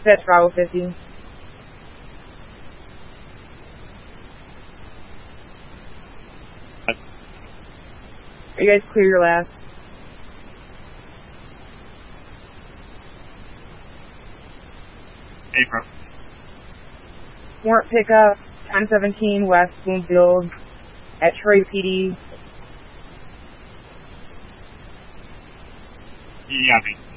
Dispatch Bravo 50. Are you guys clear your last? April. Warrant pickup, 1017 West Bloomfield at Troy PD. Copy.